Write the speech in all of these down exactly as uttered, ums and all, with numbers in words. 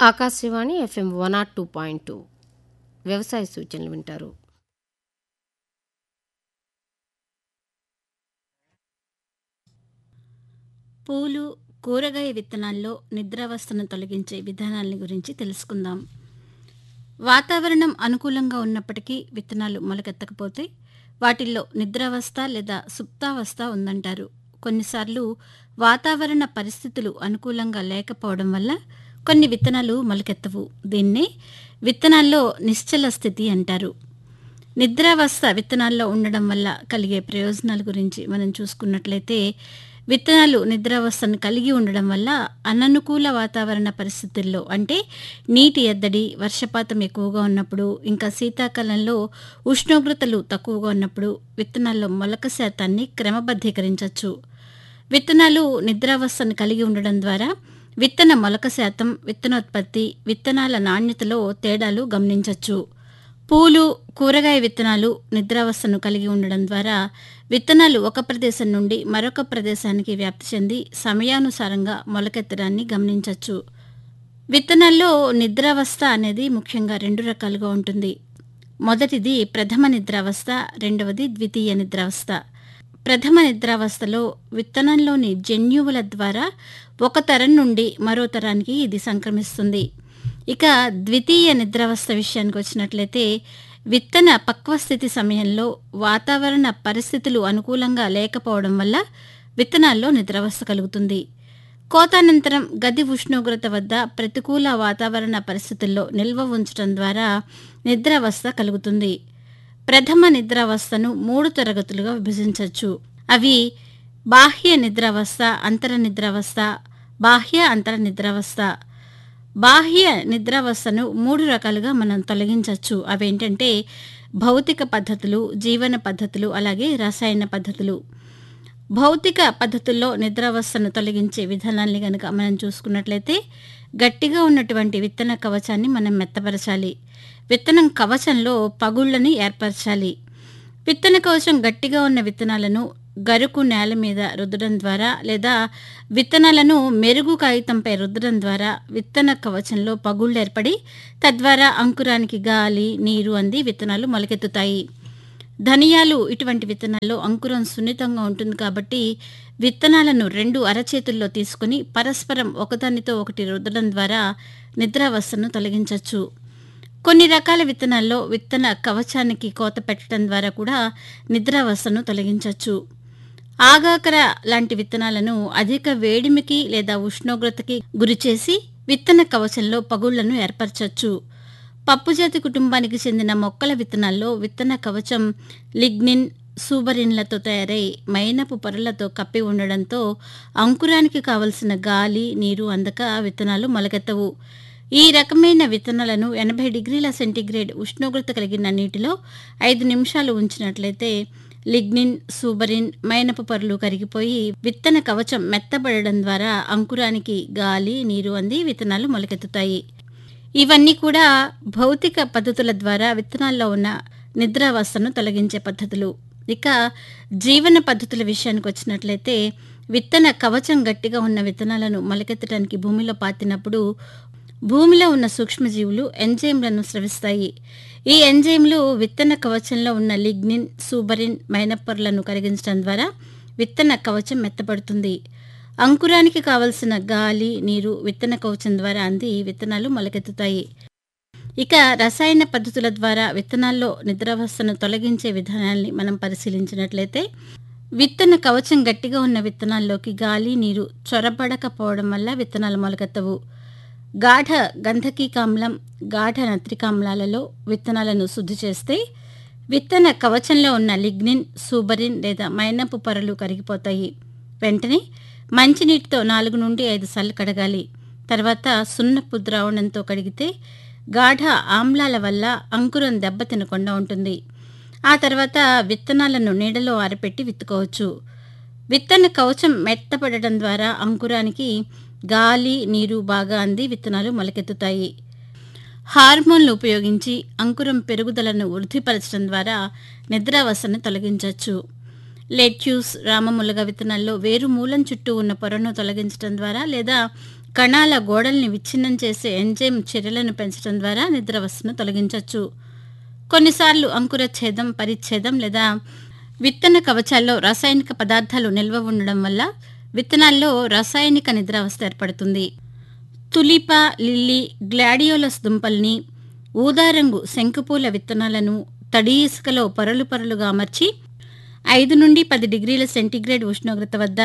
Akashvani FM one not two point two వ్యవసాయ సూచనలు వింటారు. పూలు, కూరగాయ విత్తనాల్లో నిద్రావస్థను తొలగించే విధానాల గురించి తెలుసుకుందాం. వాతావరణం అనుకూలంగా ఉన్నప్పటికీ విత్తనాలు మొలకెత్తకపోతే వాటిల్లో నిద్రావస్థ లేదా సుప్తావస్థ ఉందంటారు. కొన్నిసార్లు వాతావరణ పరిస్థితులు అనుకూలంగా లేకపోవడం వల్ల కొన్ని విత్తనాలు మొలకెత్తవు. దీన్నే విత్తనాల్లో నిశ్చల స్థితి అంటారు. నిద్రావస్థ విత్తనాల్లో ఉండడం వల్ల కలిగే ప్రయోజనాల గురించి మనం చూసుకున్నట్లయితే, విత్తనాలు నిద్రావస్థను కలిగి ఉండడం వల్ల అననుకూల వాతావరణ పరిస్థితుల్లో, అంటే నీటి ఎద్దడి, వర్షపాతం ఎక్కువగా ఉన్నప్పుడు, ఇంకా శీతాకాలంలో ఉష్ణోగ్రతలు తక్కువగా ఉన్నప్పుడు విత్తనాల్లో మొలక శాతాన్ని క్రమబద్ధీకరించవచ్చు. విత్తనాలు నిద్రావస్థను కలిగి ఉండడం ద్వారా విత్తన మొలక శాతం, విత్తనోత్పత్తి, విత్తనాల నాణ్యతలో తేడాలు గమనించవచ్చు. పూలు, కూరగాయ విత్తనాలు నిద్రావస్థను కలిగి ఉండడం ద్వారా విత్తనాలు ఒక ప్రదేశం నుండి మరొక ప్రదేశానికి వ్యాప్తి చెంది సమయానుసారంగా మొలకెత్తడాన్ని గమనించవచ్చు. విత్తనాల్లో నిద్రావస్థ అనేది ముఖ్యంగా రెండు రకాలుగా ఉంటుంది. మొదటిది ప్రథమ నిద్రావస్థ, రెండవది ద్వితీయ నిద్రావస్థ. ప్రథమ నిద్రావస్థలో విత్తనంలోని జన్యువుల ద్వారా ఒక తరం నుండి మరో తరానికి ఇది సంక్రమిస్తుంది. ఇక ద్వితీయ నిద్రావస్థ విషయానికి వచ్చినట్లయితే, విత్తన పక్వస్థితి సమయంలో వాతావరణ పరిస్థితులు అనుకూలంగా లేకపోవడం వల్ల విత్తనాల్లో నిద్రావస్థ కలుగుతుంది. కోతానంతరం గది ఉష్ణోగ్రత వద్ద ప్రతికూల వాతావరణ పరిస్థితుల్లో నిల్వ ఉంచడం ద్వారా నిద్రావస్థ కలుగుతుంది. ప్రథమ నిద్రావస్థను మూడు తరగతులుగా విభజించవచ్చు. అవి బాహ్య నిద్రావస్థ, అంతర నిద్రావస్థ, బాహ్య అంతర నిద్రావస్థ. బాహ్య నిద్రావస్థను మూడు రకాలుగా మనం తొలగించవచ్చు. అవేంటంటే భౌతిక పద్ధతులు, జీవన పద్ధతులు, అలాగే రసాయన పద్ధతులు. భౌతిక పద్ధతుల్లో నిద్రావస్థను తొలగించే విధానాన్ని కనుక మనం చూసుకున్నట్లయితే, గట్టిగా ఉన్నటువంటి విత్తన కవచాన్ని మనం మెత్తపరచాలి. విత్తనం కవచంలో పగుళ్లను ఏర్పరచాలి. విత్తన కవచం గట్టిగా ఉన్న విత్తనాలను గరుకు నేల మీద రుద్దడం ద్వారా లేదా విత్తనాలను మెరుగు కాగితంపై రుద్దడం ద్వారా విత్తన కవచంలో పగుళ్లు ఏర్పడి తద్వారా అంకురానికి గాలి, నీరు అంది విత్తనాలు మొలకెత్తుతాయి. ధనియాలు ఇటువంటి విత్తనాల్లో అంకురం సున్నితంగా ఉంటుంది కాబట్టి విత్తనాలను రెండు అరచేతుల్లో తీసుకుని పరస్పరం ఒకదానితో ఒకటి రుద్దడం ద్వారా నిద్రావస్థను తొలగించవచ్చు. కొన్ని రకాల విత్తనాల్లో విత్తన కవచానికి కోత పెట్టడం ద్వారా కూడా నిద్రావస్థను తొలగించవచ్చు. ఆగాకర లాంటి విత్తనాలను అధిక వేడిమికి లేదా ఉష్ణోగ్రతకి గురిచేసి విత్తన కవచంలో పగుళ్లను ఏర్పరచవచ్చు. పప్పుజాతి కుటుంబానికి చెందిన మొక్కల విత్తనాల్లో విత్తన కవచం లిగ్నిన్, సూబరిన్లతో తయారై మైనపు పొరలతో కప్పి ఉండడంతో అంకురానికి కావలసిన గాలి, నీరు అందక విత్తనాలు మొలకెత్తవు. ఈ రకమైన విత్తనాలను ఎనభై డిగ్రీల సెంటీగ్రేడ్ ఉష్ణోగ్రత కలిగిన నీటిలో ఐదు నిమిషాలు ఉంచినట్లయితే లిగ్నిన్, సూబరిన్, మైనపు పొరలు కరిగిపోయి విత్తన కవచం మెత్తబడడం ద్వారా అంకురానికి గాలి, నీరు అంది విత్తనాలు మొలకెత్తుతాయి. ఇవన్నీ కూడా భౌతిక పద్ధతుల ద్వారా విత్తనాల్లో ఉన్న నిద్రావస్థను తొలగించే పద్ధతులు. ఇక జీవన పద్ధతుల విషయానికి వచ్చినట్లయితే, విత్తన కవచం గట్టిగా ఉన్న విత్తనాలను మొలకెత్తడానికి భూమిలో పాతినప్పుడు భూమిలో ఉన్న సూక్ష్మజీవులు ఎంజైమ్లను స్రవిస్తాయి. ఈ ఎంజైమ్లు విత్తన కవచంలో ఉన్న లిగ్నిన్, సూబరిన్, మైనపొరలను కరిగించడం ద్వారా విత్తన కవచం మెత్తపడుతుంది. అంకురానికి కావలసిన గాలి, నీరు విత్తన కవచం ద్వారా అంది విత్తనాలు మొలకెత్తుతాయి. ఇక రసాయన పద్ధతుల ద్వారా విత్తనాల్లో నిద్రావస్థను తొలగించే విధానాన్ని మనం పరిశీలించినట్లయితే, విత్తన కవచం గట్టిగా ఉన్న విత్తనాల్లోకి గాలి, నీరు చొరబడకపోవడం వల్ల విత్తనాలు మొలకెత్తవు. గాఢ గంధకీకామ్లం, గాఢ నత్రికామ్లాలలో విత్తనాలను శుద్ధి చేస్తే విత్తన కవచంలో ఉన్న లిగ్నిన్, సూబరిన్ లేదా మైనపు పొరలు కరిగిపోతాయి. వెంటనే మంచినీటితో నాలుగు నుండి ఐదు సార్లు కడగాలి. తర్వాత సున్నపు ద్రావణంతో కడిగితే గాఢ ఆమ్లాల వల్ల అంకురం దెబ్బతినకుండా ఉంటుంది. ఆ తర్వాత విత్తనాలను నీడలో ఆరపెట్టి విత్తుకోవచ్చు. విత్తన కవచం మెత్తపడడం ద్వారా అంకురానికి గాలి, నీరు బాగా అంది విత్తనాలు మొలకెత్తుతాయి. హార్మోన్లు ఉపయోగించి అంకురం పెరుగుదలను వృద్ధిపరచడం ద్వారా నిద్రావస్థను తొలగించవచ్చు. లెట్యూస్, రామములగ విత్తనాల్లో వేరు మూలం చుట్టూ ఉన్న పొరను తొలగించడం ద్వారా లేదా కణాల గోడల్ని విచ్ఛిన్నం చేసే ఎంజైమ్ చర్యలను పెంచడం ద్వారా నిద్రావస్థను తొలగించవచ్చు. కొన్నిసార్లు అంకురఛేదం, పరిచ్ఛేదం లేదా విత్తన కవచాల్లో రాసాయనిక పదార్థాలు నిల్వ ఉండడం వల్ల విత్తనాల్లో రాసాయనిక నిద్రావస్థ ఏర్పడుతుంది. తులిపా, లిల్లీ, గ్లాడియోలస్ దుంపల్ని, ఊదారంగు శంకుపూల విత్తనాలను తడి ఇసుకలో పొరలు పొరలుగా అమర్చి ఐదు నుండి పది డిగ్రీల సెంటీగ్రేడ్ ఉష్ణోగ్రత వద్ద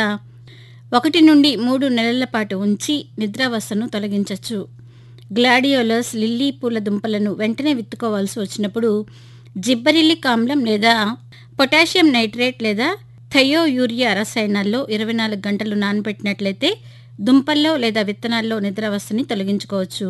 ఒకటి నుండి మూడు నెలల పాటు ఉంచి నిద్రావస్థను తొలగించవచ్చు. గ్లాడియోలస్, లిల్లీ పూల దుంపలను వెంటనే విత్తుకోవాల్సి వచ్చినప్పుడు జిబ్బరిల్లిక్ ఆమ్లం లేదా పొటాషియం నైట్రేట్ లేదా థయోయూరియా రసాయనాల్లో ఇరవై నాలుగు గంటలు నానబెట్టినట్లయితే దుంపల్లో లేదా విత్తనాల్లో నిద్రావస్థని తొలగించుకోవచ్చు.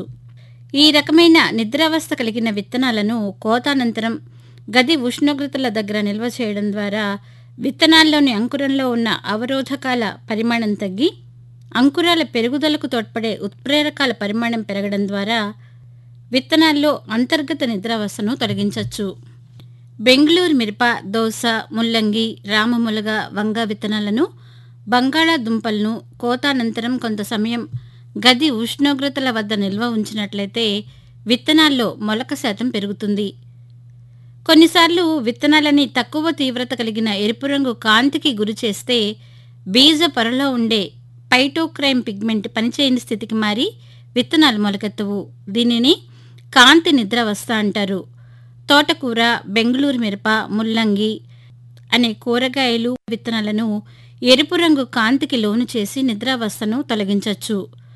ఈ రకమైన నిద్రావస్థ కలిగిన విత్తనాలను కోతానంతరం గది ఉష్ణోగ్రతల దగ్గర నిల్వ చేయడం ద్వారా విత్తనాల్లోని అంకురంలో ఉన్న అవరోధకాల పరిమాణం తగ్గి అంకురాల పెరుగుదలకు తోడ్పడే ఉత్ప్రేరకాల పరిమాణం పెరగడం ద్వారా విత్తనాల్లో అంతర్గత నిద్రావస్థను తొలగించవచ్చు. బెంగళూరు మిరప, దోస, ముల్లంగి, రామములగ, వంగ విత్తనాలను, బంగాళాదుంపలను కోతానంతరం కొంత సమయం గది ఉష్ణోగ్రతల వద్ద నిల్వ ఉంచినట్లయితే విత్తనాల్లో మొలక శాతం పెరుగుతుంది. కొన్నిసార్లు విత్తనాలని తక్కువ తీవ్రత కలిగిన ఎరుపు రంగు కాంతికి గురి చేస్తే బీజ పొరలో ఉండే పైటోక్రైమ్ పిగ్మెంట్ పనిచేయని స్థితికి మారి విత్తనాలు మొలకెత్తవు. దీనిని కాంతి నిద్రావస్థ అంటారు. తోటకూర, బెంగళూరు మిరప, ముల్లంగి అనే కూరగాయలు విత్తనాలను ఎరుపు రంగు కాంతికి లోను చేసి నిద్రావస్థను తొలగించవచ్చు.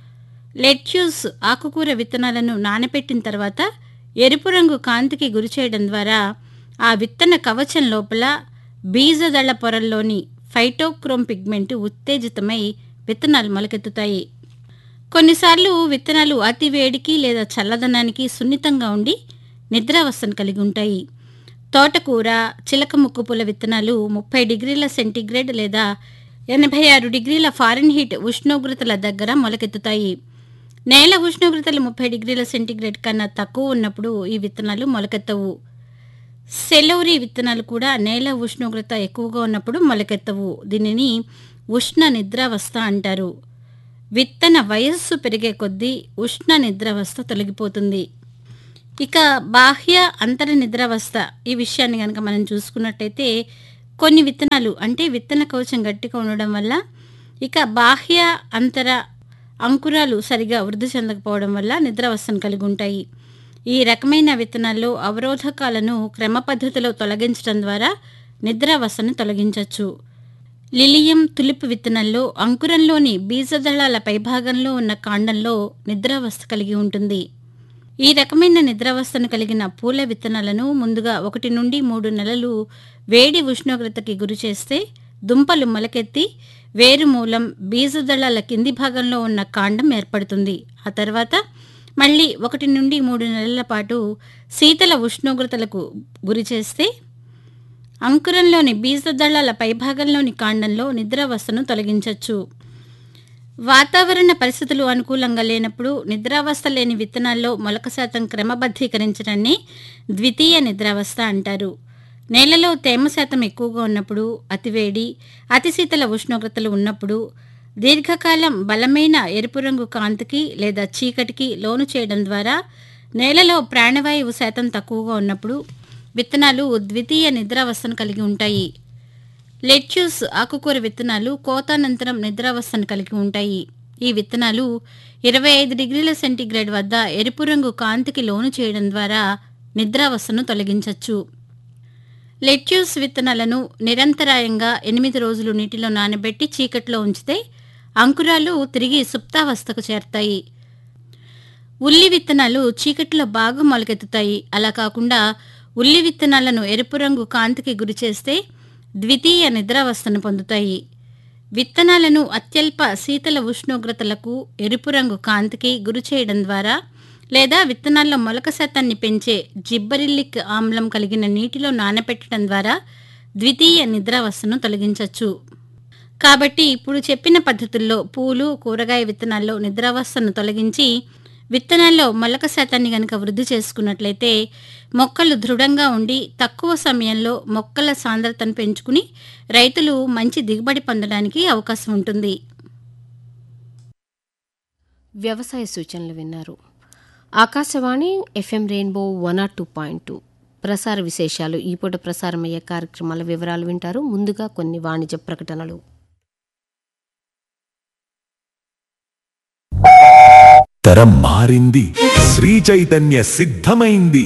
లెట్యూస్ ఆకుకూర విత్తనాలను నానబెట్టిన తర్వాత ఎరుపు రంగు కాంతికి గురి చేయడం ద్వారా ఆ విత్తన కవచం లోపల బీజదళ పొరల్లోని ఫైటోక్రోమ్ పిగ్మెంట్ ఉత్తేజితమై విత్తనాలు మొలకెత్తుతాయి. కొన్నిసార్లు విత్తనాలు అతి వేడికి లేదా చల్లదనానికి సున్నితంగా ఉండి నిద్రావస్థను కలిగి ఉంటాయి. తోటకూర, చిలక ముక్కుపుల విత్తనాలు ముప్పై డిగ్రీల సెంటీగ్రేడ్ లేదా ఎనభై ఆరు డిగ్రీల ఫారెన్హీట్ ఉష్ణోగ్రతల దగ్గర మొలకెత్తుతాయి. నేల ఉష్ణోగ్రతలు ముప్పై డిగ్రీల సెంటీగ్రేడ్ కన్నా తక్కువ ఉన్నప్పుడు ఈ విత్తనాలు మొలకెత్తవు. సెలౌరీ విత్తనాలు కూడా నేల ఉష్ణోగ్రత ఎక్కువగా ఉన్నప్పుడు మొలకెత్తవు. దీనిని ఉష్ణ నిద్రావస్థ అంటారు. విత్తన వయస్సు పెరిగే కొద్దీ ఉష్ణ నిద్రావస్థ తొలగిపోతుంది. ఇక బాహ్య అంతర నిద్రావస్థ ఈ విషయాన్ని కనుక మనం చూసుకున్నట్టయితే కొన్ని విత్తనాలు అంటే విత్తన కవచం గట్టిగా ఉండడం వల్ల ఇక బాహ్య అంతర అంకురాలు సరిగా వృద్ధి చెందకపోవడం వల్ల నిద్రావస్థను కలిగి ఉంటాయి. ఈ రకమైన విత్తనాల్లో అవరోధకాలను క్రమ పద్ధతిలో తొలగించడం ద్వారా నిద్రావస్థను తొలగించవచ్చు. లిలియం, తులిప్ విత్తనాల్లో అంకురంలోని బీజదళాల పైభాగంలో ఉన్న కాండంలో నిద్రావస్థ కలిగి ఉంటుంది. ఈ రకమైన నిద్రావస్థను కలిగిన పూల విత్తనాలను ముందుగా ఒకటి నుండి మూడు నెలలు వేడి ఉష్ణోగ్రతకి గురి చేస్తే దుంపలు మొలకెత్తి వేరుమూలం బీజదళాల కింది భాగంలో ఉన్న కాండం ఏర్పడుతుంది. ఆ తర్వాత మళ్ళీ ఒకటి నుండి మూడు నెలల పాటు శీతల ఉష్ణోగ్రతలకు గురి చేస్తే అంకురంలోని బీజదళాల పైభాగంలోని కాండంలో నిద్రావస్థను తొలగించవచ్చు. వాతావరణ పరిస్థితులు అనుకూలంగా లేనప్పుడు నిద్రావస్థ లేని విత్తనాల్లో మొలక శాతం క్రమబద్ధీకరించడాన్ని ద్వితీయ నిద్రావస్థ అంటారు. నేలలో తేమ శాతం ఎక్కువగా ఉన్నప్పుడు, అతివేడి, అతి శీతల ఉష్ణోగ్రతలు ఉన్నప్పుడు, దీర్ఘకాలం బలమైన ఎరుపు రంగు కాంతికి లేదా చీకటికి లోను చేయడం ద్వారా నేలలో ప్రాణవాయువు శాతం తక్కువగా ఉన్నప్పుడు విత్తనాలు ద్వితీయ నిద్రావస్థను కలిగి ఉంటాయి. లెట్యూస్ ఆకుకూర విత్తనాలు కోతానంతరం నిద్రావస్థను కలిగి ఉంటాయి. ఈ విత్తనాలు ఇరవై ఐదు డిగ్రీల సెంటీగ్రేడ్ వద్ద ఎరుపు రంగు కాంతికి లోను చేయడం ద్వారా నిద్రావస్థను తొలగించవచ్చు. లెట్యూస్ విత్తనాలను నిరంతరాయంగా ఎనిమిది రోజులు నీటిలో నానబెట్టి చీకట్లో ఉంచితే అంకురాలు తిరిగి సుప్తావస్థకు చేరతాయి. ఉల్లి విత్తనాలు చీకట్లో బాగా మొలకెత్తుతాయి. అలా కాకుండా ఉల్లి విత్తనాలను ఎరుపు రంగు కాంతికి గురి చేస్తే ద్వితీయ నిద్రావస్థను పొందుతాయి. విత్తనాలను అత్యల్ప శీతల ఉష్ణోగ్రతలకు ఎరుపు రంగు కాంతికి గురి చేయడం ద్వారా లేదా విత్తనాల్లో మొలక శాతాన్ని పెంచే జిబ్బరిల్లిక్ ఆమ్లం కలిగిన నీటిలో నానబెట్టడం ద్వారా ద్వితీయ నిద్రావస్థను తొలగించవచ్చు. కాబట్టి ఇప్పుడు చెప్పిన పద్ధతుల్లో పూలు, కూరగాయ విత్తనాల్లో నిద్రావస్థను తొలగించి విత్తనాల్లో మొలక శాతాన్ని గనక వృద్ధి చేసుకున్నట్లయితే మొక్కలు దృఢంగా ఉండి తక్కువ సమయంలో మొక్కల సాంద్రతను పెంచుకుని రైతులు మంచి దిగుబడి పొందడానికి అవకాశం ఉంటుంది. వ్యవసాయ సూచనలు విన్నారు. Akashvani FM rainbow one not two point two ప్రసార విశేషాలు. ఈ పూట ప్రసారమయ్యే కార్యక్రమాల వివరాలు వింటారు. ముందుగా కొన్ని వాణిజ్య ప్రకటనలు. తరం మారింది, శ్రీ చైతన్య సిద్ధమైంది.